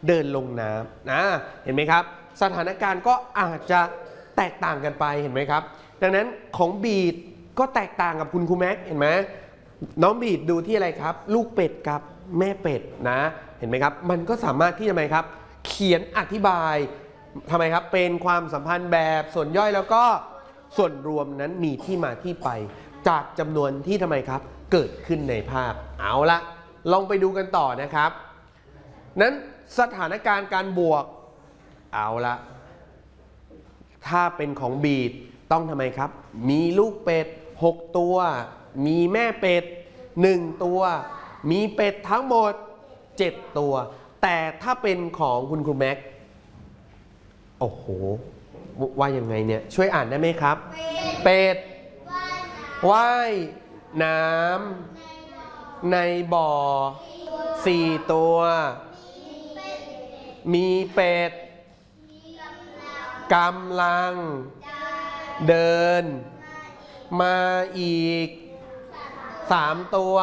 เดินลงน้ำนะเห็นไหมครับสถานการณ์ก็อาจจะแตกต่างกันไปเห็นไหมครับดังนั้นของบีดก็แตกต่างกับคุณครูแม็กเห็นไหมน้องบีดดูที่อะไรครับลูกเป็ดกับแม่เป็ดนะเห็นไหมครับมันก็สามารถที่จะไหมครับเขียนอธิบายทำไมครับเป็นความสัมพันธ์แบบส่วนย่อยแล้วก็ส่วนรวมนั้นมีที่มาที่ไปจากจำนวนที่ทำไมครับเกิดขึ้นในภาพเอาละลองไปดูกันต่อนะครับนั้นสถานการณ์การบวกเอาละถ้าเป็นของบีดต้องทำไมครับมีลูกเป็ด6ตัวมีแม่เป็ด1ตัวมีเป็ดทั้งหมด7ตัวแต่ถ้าเป็นของคุณครูแม็กโอ้โหว่ายังไงเนี่ยช่วยอ่านได้ไหมครับเป็ดว่ายน้ำในบ่อ4ตัวมีเป็ดกำลังเดินมาอีก3ตัว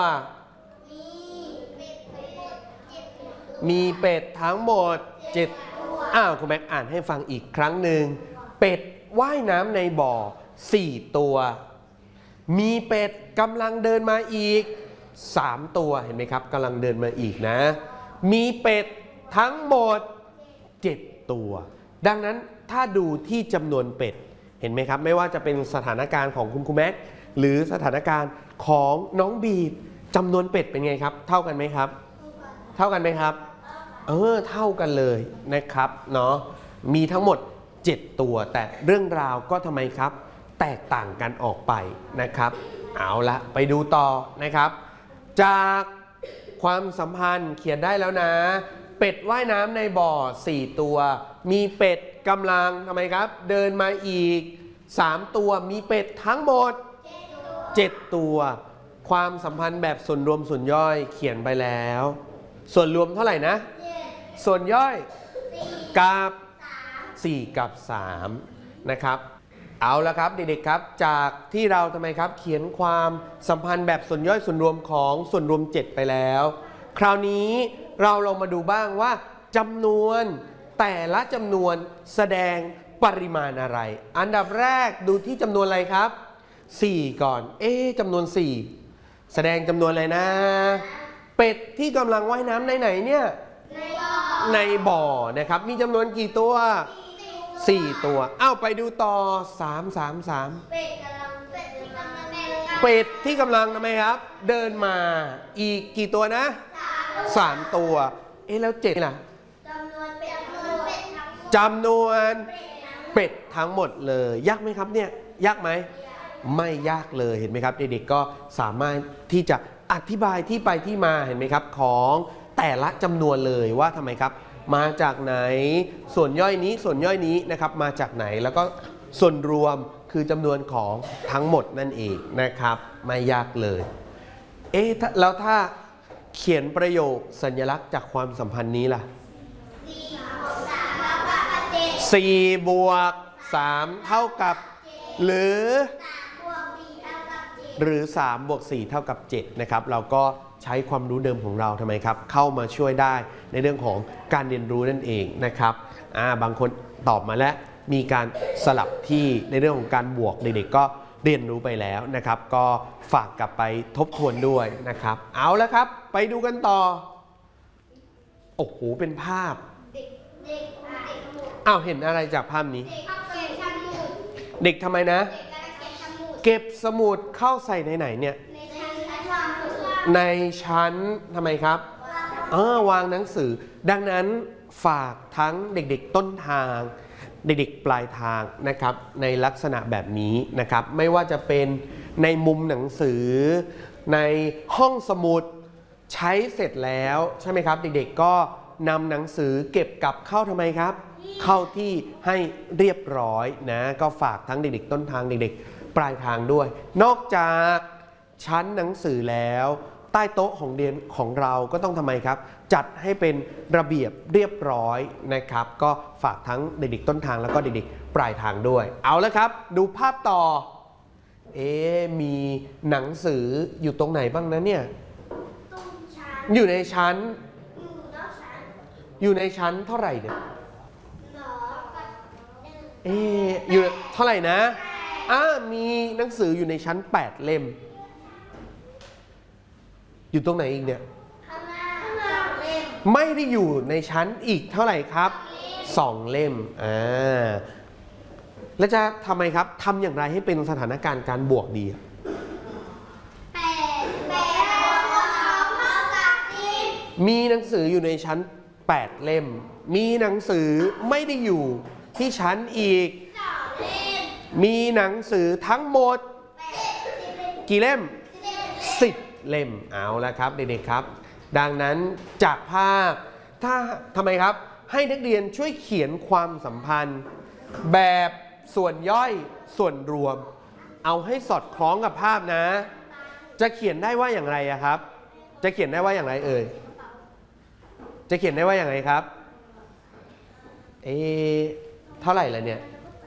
มีเป็ดทั้งหมด7คุณแม็กอ่านให้ฟังอีกครั้งหนึ่งเป็ดว่ายน้ำในบ่อ4ตัวมีเป็ดกำลังเดินมาอีก3ตัวเห็นไหมครับกำลังเดินมาอีกนะมีเป็ดทั้งหมด7ตัวดังนั้นถ้าดูที่จำนวนเป็ดเห็นไหมครับไม่ว่าจะเป็นสถานการณ์ของคุณครูแม็กหรือสถานการณ์ของน้องบีดจำนวนเป็ดเป็นไงครับเท่ากันไหมครับเท่ากันไหมครับเท่ากันเลยนะครับเนาะมีทั้งหมด7ตัวแต่เรื่องราวก็ทำไมครับแตกต่างกันออกไปนะครับเอาละไปดูต่อนะครับจากความสัมพันธ์เขียนได้แล้วนะเป็ดว่ายน้ำในบ่อ4ตัวมีเป็ดกำลังทำไมครับเดินมาอีก3ตัวมีเป็ดทั้งหมด7ตัวความสัมพันธ์แบบส่วนรวมส่วนย่อยเขียนไปแล้วส่วนรวมเท่าไหร่นะส่วนย่อยกับ4กับ3นะครับเอาละครับเด็กๆครับจากที่เราทำไมครับเขียนความสัมพันธ์แบบส่วนย่อยส่วนรวมของส่วนรวม7ไปแล้วคราวนี้เราลองมาดูบ้างว่าจำนวนแต่ละจำนวนแสดงปริมาณอะไรอันดับแรกดูที่จำนวนอะไรครับ4ก่อนจำนวน4แสดงจำนวนอะไรนะเป็ดที่กำลังว่ายน้ำในไหนเนี่ยในบ่อนะครับมีจำนวนกี่ตัว4ตัวไปดูต่อ3เป็ดที่กำลังทำไมครับเดินมาอีกกี่ตัวนะ3ตัวแล้ว7ล่ะจำนวนเป็ดทั้งหมดเลยยากไหมครับเนี่ยยากไหมไม่ยากเลยเห็นไหมครับเด็กๆก็สามารถที่จะอธิบายที่ไปที่มาเห็นไหมครับของแต่ละจำนวนเลยว่าทำไมครับมาจากไหนส่วนย่อยนี้ส่วนย่อยนี้นะครับมาจากไหนแล้วก็ส่วนรวมคือจำนวนของทั้งหมดนั่นเองนะครับไม่ยากเลยแล้วถ้าเขียนประโยคสัญลักษณ์จากความสัมพันธ์นี้ล่ะ4บวก3เท่ากับหรือ3บวก4เท่ากับ7นะครับเราก็ใช้ความรู้เดิมของเราทำไมครับเข้ามาช่วยได้ในเรื่องของการเรียนรู้นั่นเองนะครับบางคนตอบมาแล้วมีการสลับที่ในเรื่องของการบวกเด็กๆก็เรียนรู้ไปแล้วนะครับก็ฝากกลับไปทบทวนด้วยนะครับเอาละครับไปดูกันต่อโอ้โหเป็นภาพเห็นอะไรจากภาพนี้เด็กทำไมนะเก็บสมุดเข้าใส่ในไหนเนี่ยในชั้นทำไมครับวางหนังสือดังนั้นฝากทั้งเด็กๆต้นทางเด็กๆปลายทางนะครับในลักษณะแบบนี้นะครับไม่ว่าจะเป็นในมุมหนังสือในห้องสมุดใช้เสร็จแล้วใช่ไหมครับเด็กๆก็นำหนังสือเก็บกลับเข้าทำไมครับเข้าที่ให้เรียบร้อยนะก็ฝากทั้งเด็กๆต้นทางเด็กๆปลายทางด้วยนอกจากชั้นหนังสือแล้วใต้โต๊ะของเรียนของเราก็ต้องทำไมครับจัดให้เป็นระเบียบเรียบร้อยนะครับก็ฝากทั้งเด็กๆต้นทางแล้วก็เด็กๆปลายทางด้วยเอาละครับดูภาพต่อมีหนังสืออยู่ตรงไหนบ้างนะเนี่ยอยู่ในชั้นอยู่ในชั้นเท่าไหร่เนี่ยอยู่เท่าไหร่นะมีหนังสืออยู่ในชั้น8 เล่มอยู่ตรงไหนอีกเนี่ยไม่ได้อยู่ในชั้นอีกเท่าไหร่ครับ2 เล่มแล้วจะทำไมครับทำอย่างไรให้เป็นสถานการณ์การบวกดีมีหนังสืออยู่ในชั้น8 เล่มมีหนังสือไม่ได้อยู่ที่ชั้นอีกมีหนังสือทั้งหมดกี่เล่ม10 เล่มเอาละครับเด็กๆครับดังนั้นจากภาพทำไมครับให้นักเรียนช่วยเขียนความสัมพันธ์แบบส่วนย่อยส่วนรวมเอาให้สอดคล้องกับภาพนะจะเขียนได้ว่าอย่างไรครับจะเขียนได้ว่าอย่างไรจะเขียนได้ว่าอย่างไรครับเท่าไหร่ละเนี่ย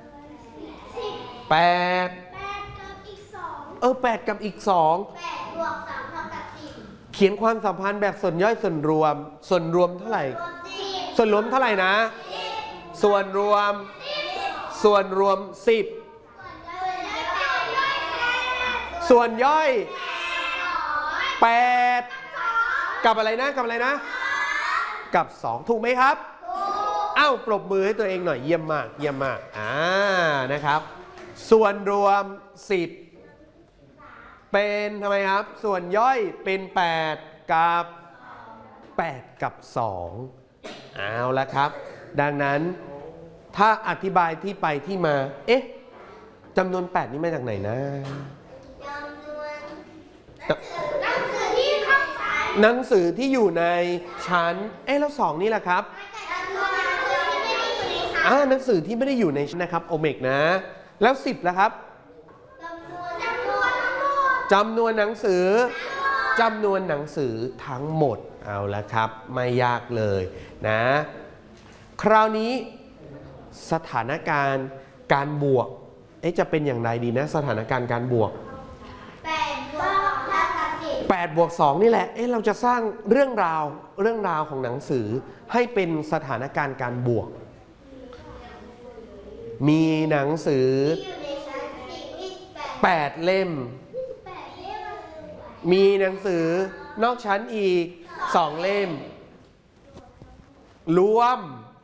8กับอีก2 8กับอีก2 8 บวก 3 เท่ากับ 10เขียนความสัมพันธ์แบบส่วนย่อยส่วนรวมเท่าไหร่ส่วนรวมเท่าไหร่นะส่วนรวม10ส่วนย่อย8กับอะไรนะกับ2ถูกไหมครับปรบมือให้ตัวเองหน่อยเยี่ยมมากนะครับส่วนรวม10เป็นทำไมครับส่วนย่อยเป็น8กับ2เอาละครับดังนั้นถ้าอธิบายที่ไปที่มาจำนวน8นี่มาจากไหนนะหนังสือที่อยู่ในชั้นแล้ว2นี่แหละครับหนังสือที่ไม่ได้อยู่ในชั้นนะครับโอเมกนะแล้ว10แล้วครับจำนวนหนังสือทั้งหมดเอาละครับไม่ยากเลยนะคราวนี้สถานการณ์การบวกจะเป็นอย่างไรดีนะสถานการณ์การบวก8 บวก 2นี่แหละเราจะสร้างเรื่องราวของหนังสือให้เป็นสถานการณ์การบวกมีหนังสือ8 เล่มมีหนังสือนอกชั้นอีก2 เล่มรวม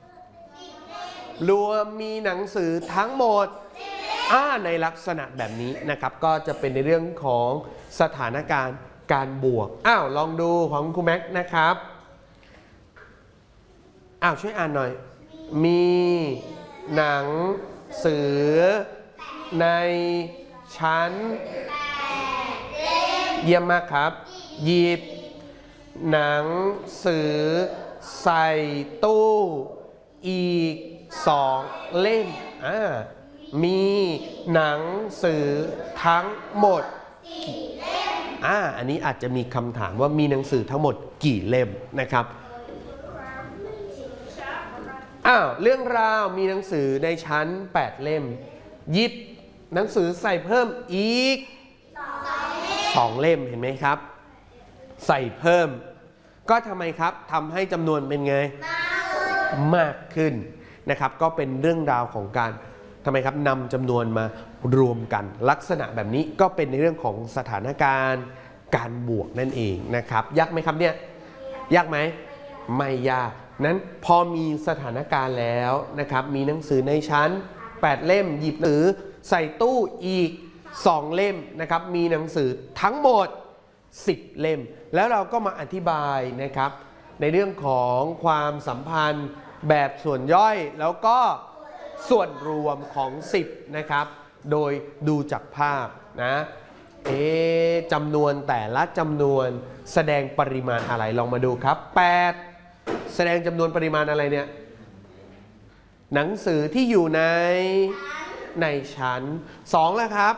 มีหนังสือทั้งหมดในลักษณะแบบนี้นะครับก็จะเป็นในเรื่องของสถานการณ์การบวกลองดูของครูแม็กนะครับช่วยอ่านหน่อยมีหนังสือในชั้นเยี่ยมมากครับหยิบหนังสือใส่ตู้อีก2 เล่มมีหนังสือทั้งหมดอันนี้อาจจะมีคำถามว่ามีหนังสือทั้งหมดกี่เล่มนะครับเรื่องราวมีหนังสือในชั้น8 เล่มหยิบหนังสือใส่เพิ่มอีก2 เล่มเห็นไหมครับใส่เพิ่มก็ทำไมครับทำให้จำนวนเป็นไงมากขึ้นนะครับก็เป็นเรื่องราวของการทำไมครับนำจำนวนมารวมกันลักษณะแบบนี้ก็เป็นในเรื่องของสถานการณ์การบวกนั่นเองนะครับยากไหมครับเนี่ยยากไหมไม่ยากนั้นพอมีสถานการณ์แล้วนะครับมีหนังสือในชั้น8 เล่มหยิบหนังสือใส่ตู้อีก2 เล่มนะครับมีหนังสือทั้งหมด10 เล่มแล้วเราก็มาอธิบายนะครับในเรื่องของความสัมพันธ์แบบส่วนย่อยแล้วก็ส่วนรวมของ10นะครับโดยดูจากภาพนะจำนวนแต่ละจำนวนแสดงปริมาณอะไรลองมาดูครับ8แสดงจำนวนปริมาณอะไรเนี่ยหนังสือที่อยู่ในชั้น2แล้วครับ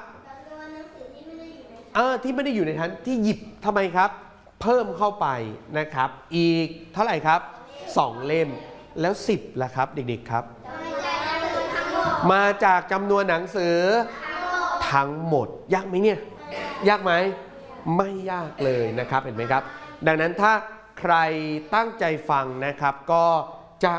ที่ไม่ได้อยู่ในชั้นที่หยิบทำไมครับเพิ่มเข้าไปนะครับอีกเท่าไหร่ครับ2 เล่มแล้ว10ล่ะครับเด็กๆครับมาจากจำนวนหนังสือทั้งหมดยากไหมเนี่ยยากไหมไม่ยากเลยนะครับเห็นไหมครับดังนั้นถ้าใครตั้งใจฟังนะครับก็